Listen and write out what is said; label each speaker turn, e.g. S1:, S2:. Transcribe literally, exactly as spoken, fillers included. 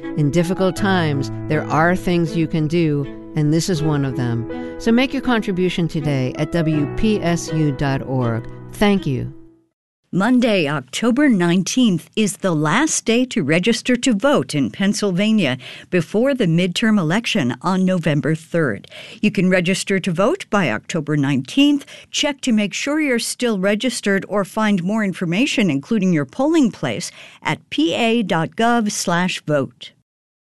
S1: In difficult times, there are things you can do, and this is one of them. So make your contribution today at W P S U dot org. Thank you.
S2: Monday, October nineteenth is the last day to register to vote in Pennsylvania before the midterm election on November third. You can register to vote by October nineteenth. Check to make sure you're still registered or find more information, including your polling place, at pa dot gov slash vote.